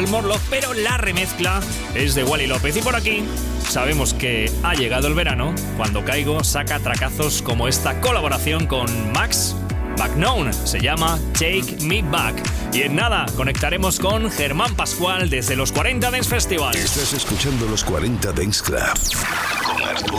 Morlock, pero la remezcla es de Wally López. Y por aquí sabemos que ha llegado el verano, cuando Kygo saca tracazos como esta colaboración con Max Backnown, se llama Take Me Back. Y en nada, conectaremos con Germán Pascual desde los 40 Dance Festival. Estás escuchando los 40 Dance Club con Arturo